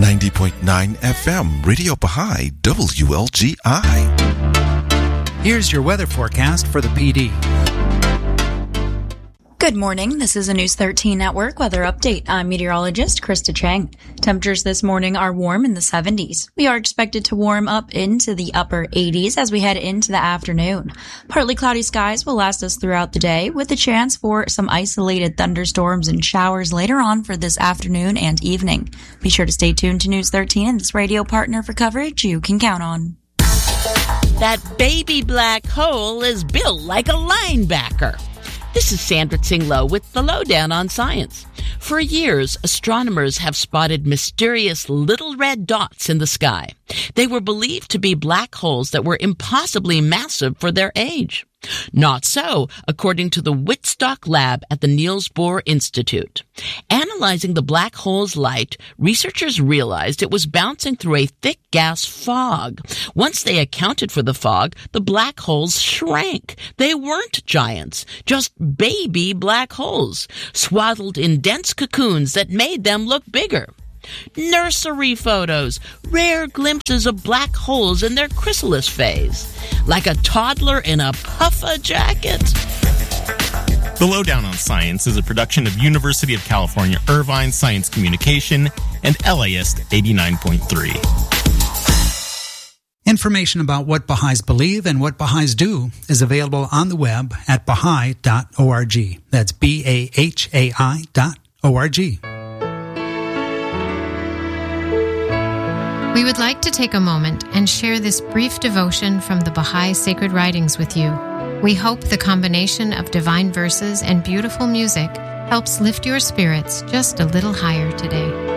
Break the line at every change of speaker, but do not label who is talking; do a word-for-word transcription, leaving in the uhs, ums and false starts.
ninety point nine F M, Radio Baha'i, W L G I.
Here's your weather forecast for the P D.
Good morning. This is a News thirteen Network weather update. I'm meteorologist Krista Chang. Temperatures this morning are warm in the seventies. We are expected to warm up into the upper eighties as we head into the afternoon. Partly cloudy skies will last us throughout the day, with a chance for some isolated thunderstorms and showers later on for this afternoon and evening. Be sure to stay tuned to News thirteen and this radio partner for coverage you can count on.
That baby black hole is built like a linebacker. This is Sandra Tsinglow with the Lowdown on Science. For years, astronomers have spotted mysterious little red dots in the sky. They were believed to be black holes that were impossibly massive for their age. Not so, according to the Wittstock Lab at the Niels Bohr Institute. Analyzing the black hole's light, researchers realized it was bouncing through a thick gas fog. Once they accounted for the fog, the black holes shrank. They weren't giants, just baby black holes, swaddled in dense cocoons that made them look bigger. Nursery photos, rare glimpses of black holes in their chrysalis phase, like a toddler in a puffer jacket.
The Lowdown on Science is a production of University of California, Irvine Science Communication and L A S eighty-nine point three.
Information about what Baha'is believe and what Baha'is do is available on the web at baha'i dot org. That's B A H A I dot O R G.
We would like to take a moment and share this brief devotion from the Baha'i Sacred Writings with you. We hope the combination of divine verses and beautiful music helps lift your spirits just a little higher today.